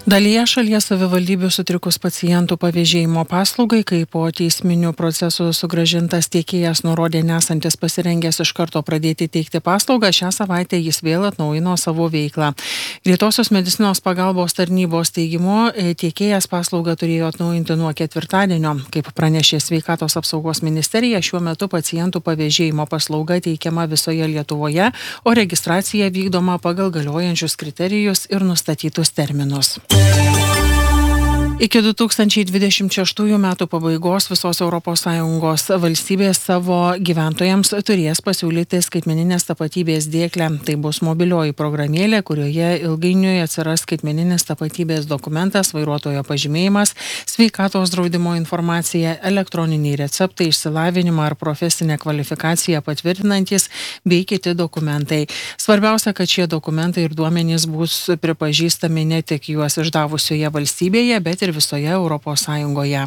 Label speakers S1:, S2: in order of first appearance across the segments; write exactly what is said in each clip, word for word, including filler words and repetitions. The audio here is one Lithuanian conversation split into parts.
S1: Dalyje šalies savivaldybių sutrikus pacientų pavėžėjimo paslaugai, kai po teisminių procesų sugrąžintas tiekėjas nurodė nesantis pasirengęs iš karto pradėti teikti paslaugą, šią savaitę jis vėl atnaujino savo veiklą. Greitosios medicinos pagalbos tarnybos teigimu, tiekėjas paslaugą turėjo atnaujinti nuo ketvirtadienio. Kaip pranešė Sveikatos apsaugos ministerija, šiuo metu pacientų pavėžėjimo paslauga teikiama visoje Lietuvoje, o registracija vykdoma pagal galiojančius kriterijus ir nustatytus terminus. Iki du tūkstančiai dvidešimt šeštųjų metų pabaigos visos Europos Sąjungos valstybės savo gyventojams turės pasiūlyti skaitmeninės tapatybės dėklę. Tai bus mobilioji programėlė, kurioje ilgainiui atsiras skaitmeninės tapatybės dokumentas, vairuotojo pažymėjimas, sveikatos draudimo informacija, elektroniniai receptai, išsilavinimą ar profesinę kvalifikaciją patvirtinantis bei kiti dokumentai. Svarbiausia, kad šie dokumentai ir duomenys bus pripažįstami ne tik juos išdavusioje valstybėje, bet ir visoje Europos Sąjungoje.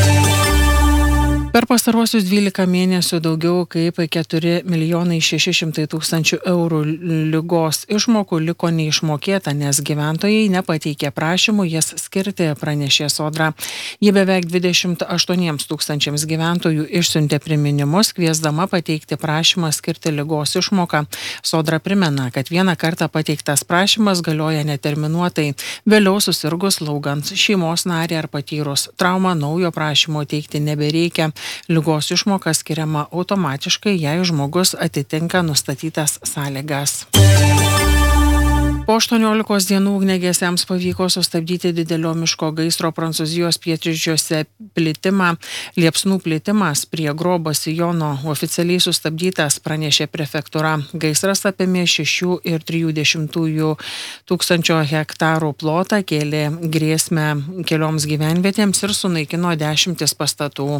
S1: Per pastaruosius dvylika mėnesių daugiau kaip keturi milijonai šeši šimtai tūkstančių eurų ligos išmokų liko neišmokėta, nes gyventojai nepateikė prašymų jas skirti, pranešė Sodra. Jie beveik dvidešimt aštuoniems tūkstančiams gyventojų išsiuntė priminimus, kviesdama pateikti prašymą skirti ligos išmoką. Sodra primena, kad vieną kartą pateiktas prašymas galioja neterminuotai. Vėliau susirgus, slaugant šeimos narį ar patyrus traumą, naujo prašymo teikti nebereikia. Ligos išmoka skiriama automatiškai, jei žmogus atitinka nustatytas sąlygas. Po aštuoniolikos dienų ugniagesiams pavyko sustabdyti didelio miško gaisro Prancūzijos pietryčiuose plitimą. Liepsnų plitimas prie Grobo Sijono oficialiai sustabdytas, pranešė prefektūra. Gaisras apėmė šešių ir trijų dešimtųjų tūkstančio hektarų plotą, kėlė grėsmę kelioms gyvenvietėms ir sunaikino dešimtis pastatų.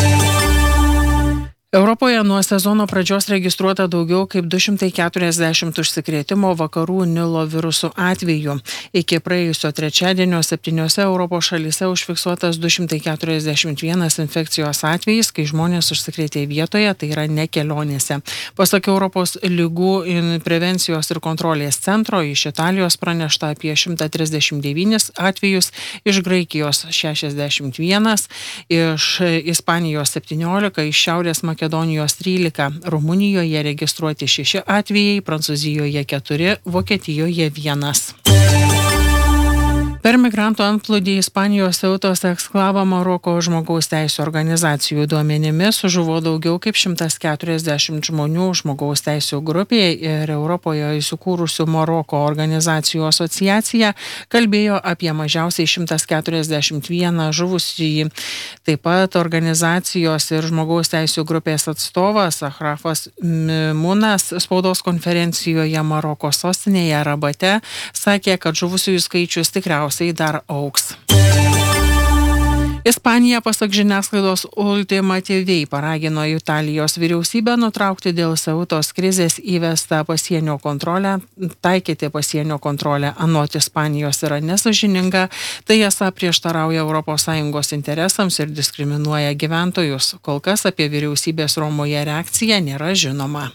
S1: Europoje nuo sezono pradžios registruota daugiau kaip du šimtai keturiasdešimt užsikrėtimo vakarų Nilo virusų atvejų. Iki praėjusio trečiadienio septyniose Europos šalyse užfiksuotas du šimtai keturiasdešimt vienas infekcijos atvejis, kai žmonės užsikrėtė vietoje, tai yra ne kelionėse. Pasak Europos ligų prevencijos ir kontrolės centro, iš Italijos pranešta apie šimtą trisdešimt devynis atvejus, iš Graikijos šešiasdešimt vienas, iš Ispanijos septyniolika, iš Šiaurės Makedonijos trylika, Rumunijoje registruoti šeši atvejai, Prancūzijoje keturi, Vokietijoje vienas. Per migrantų antplūdį Ispanijos Ceutos eksklavo Maroko žmogaus teisių organizacijų duomenimis žuvo daugiau kaip šimtas keturiasdešimt žmonių. Žmogaus teisių grupėje ir Europoje įsikūrusių Maroko organizacijų asociacija kalbėjo apie mažiausiai šimtas keturiasdešimt vieną žuvusįjį. Taip pat organizacijos ir žmogaus teisių grupės atstovas Achrafas Munas spaudos konferencijoje Maroko sostinėje Rabate sakė, kad žuvusiųjų skaičius tikriausiai dar augs. Ispanija, pasak žiniasklaidos, ultimatyviai paragino Italijos vyriausybę nutraukti dėl Ceutos krizės įvestą pasienio kontrolę. Taikyti pasienio kontrolę anot Ispanijos yra nesąžininga, tai esą prieštarauja Europos Sąjungos interesams ir diskriminuoja gyventojus. Kol kas apie vyriausybės Romoje reakciją nėra žinoma.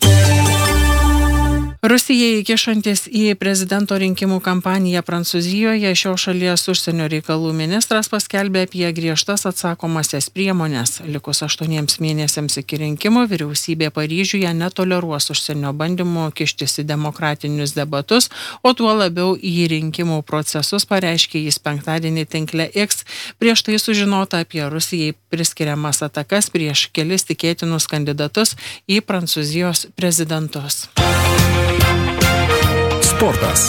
S1: Rusijai įkišantis į prezidento rinkimų kampaniją Prancūzijoje, šios šalies užsienio reikalų ministras paskelbė apie griežtas atsakomasias priemonės. Likus aštuoniems mėnesiams iki rinkimų, vyriausybė Paryžiuje netoleruos užsienio bandymų kištis į demokratinius debatus, o tuo labiau į rinkimų procesus, pareiškė jis penktadienį tinkle X. Prieš tai sužinota apie Rusijai priskiriamas atakas prieš kelis tikėtinus kandidatus į Prancūzijos prezidentus.
S2: Sportas.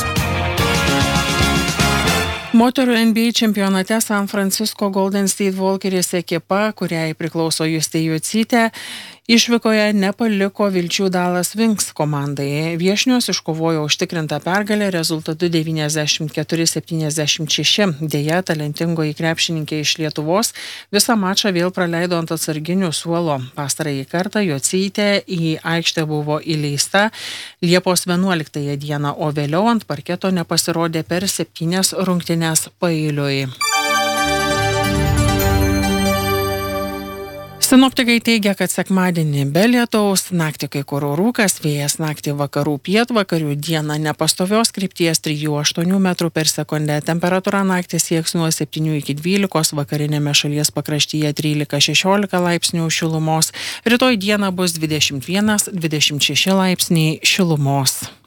S1: Moterų N B A čempionate San Francisco Golden State Walkeris ekipa, kuriai priklauso Justė Jocytė, išvykoje nepaliko vilčių Dallas Wings komandai. Viešnios iškovojo užtikrintą pergalę rezultatu devyniasdešimt keturi septyniasdešimt šeši. Deja, talentingoji krepšininkė iš Lietuvos visą mačą vėl praleido ant atsarginių suolo. Pastarąjį kartą Jocytė į aikštę buvo įleista Liepos vienuoliktąją dieną, o vėliau ant parketo nepasirodė per septynias rungtynes paeiliui. Sinoptikai teigia, kad sekmadienį be lietaus, naktį kai kur rūkas, vėjas naktį vakarų pietvakarių, dieną nepastovios krypties trijų aštuonių metrų per sekundę, temperatūra naktį sieks nuo septynių iki dvylikos, vakarinėme šalies pakraštyje trylika šešiolika laipsnių šilumos, rytoj dieną bus dvidešimt vienas dvidešimt šeši laipsniai šilumos.